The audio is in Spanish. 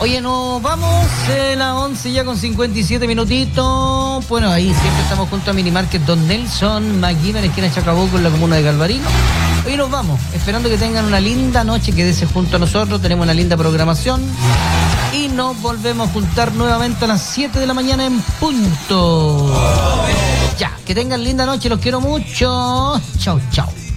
Oye, nos vamos, las 11 ya con 57 minutitos. Bueno, ahí siempre estamos junto a Minimarket Don Nelson, McGiver, esquina Chacabuco, en la comuna de Galvarino. Hoy nos vamos, esperando que tengan una linda noche, quédese junto a nosotros, tenemos una linda programación. Y nos volvemos a juntar nuevamente a las 7 de la mañana en punto. Ya, que tengan linda noche, los quiero mucho. Chau, chau.